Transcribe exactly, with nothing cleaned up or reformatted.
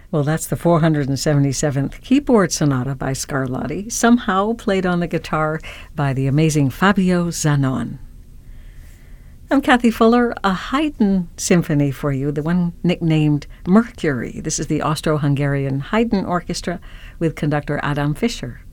Well, that's the four hundred seventy-seventh Keyboard Sonata by Scarlatti, somehow played on the guitar by the amazing Fabio Zanon. I'm Kathy Fuller, a Haydn symphony for you, the one nicknamed Mercury. This is the Austro-Hungarian Haydn Orchestra with conductor Adam Fischer.